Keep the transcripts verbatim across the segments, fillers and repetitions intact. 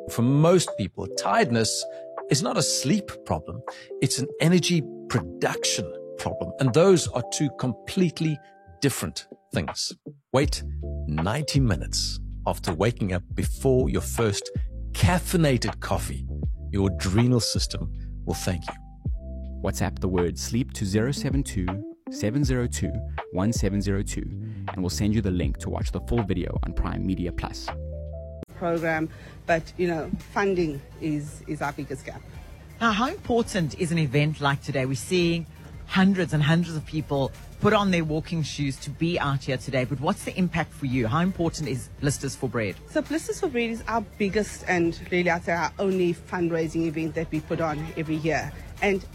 For most people, tiredness is not a sleep problem. It's an energy production problem. And those are two completely different things. Wait ninety minutes after waking up before your first caffeinated coffee. Your adrenal system will thank you. WhatsApp the word sleep to zero seven two, seven zero two, one seven zero two and we'll send you the link to watch the full video on Prime Media Plus. Program, but you know, funding is is our biggest gap. Now, how important is an event like today? We're seeing hundreds and hundreds of people put on their walking shoes to be out here today, but what's the impact for you? How important is Blisters for Bread? So Blisters for Bread is our biggest and really I'd say our only fundraising event that we put on every year, and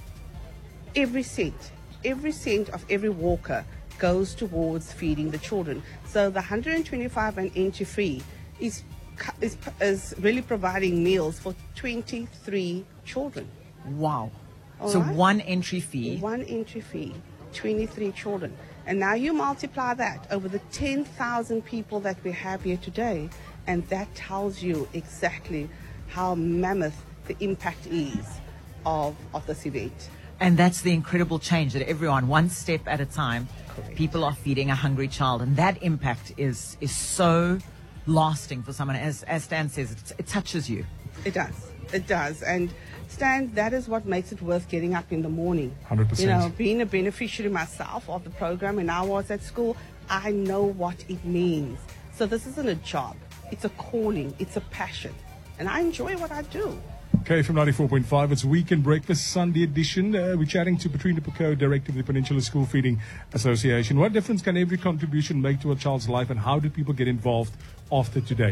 every cent every cent of every walker goes towards feeding the children. So the one hundred twenty-five and entry free is Is, is really providing meals for twenty-three children. Wow. All so right? one entry fee. One entry fee, twenty-three children. And now you multiply that over the ten thousand people that we have here today, and that tells you exactly how mammoth the impact is of, of this event. And that's the incredible change that everyone, one step at a time, Correct. People are feeding a hungry child. And that impact is, is so lasting for someone. As, as Stan says, it, it touches you. It does. It does. And Stan, that is what makes it worth getting up in the morning. one hundred percent. You know, being a beneficiary myself of the program, and I was at school, I know what it means. So this isn't a job. It's a calling. It's a passion. And I enjoy what I do. Okay, from ninety-four point five, it's Weekend Breakfast, Sunday edition. Uh, we're chatting to Patrina Picot, Director of the Peninsula School Feeding Association. What difference can every contribution make to a child's life, and how do people get involved after today?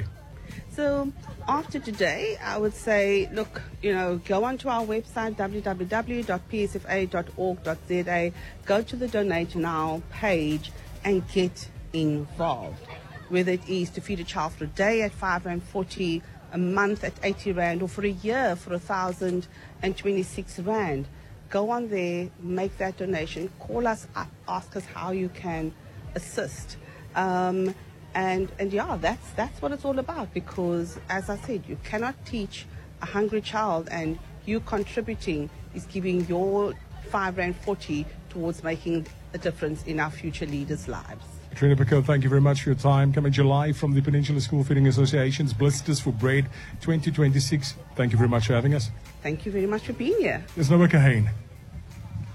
So after today, I would say, look, you know, go onto our website, w w w dot p s f a dot org dot z a, go to the Donate Now page and get involved. Whether it is to feed a child for a day at five rand forty, a month at eighty rand, or for a year for one thousand twenty-six rand. Go on there, make that donation, call us up, ask us how you can assist. Um, and, and yeah, that's, that's what it's all about, because as I said, you cannot teach a hungry child, and you contributing is giving your five rand forty towards making a difference in our future leaders' lives. Patrina Picot, thank you very much for your time. Coming July from the Peninsula School Feeding Association's Blisters for Bread twenty twenty-six. Thank you very much for having us. Thank you very much for being here. There's Noah Kahane.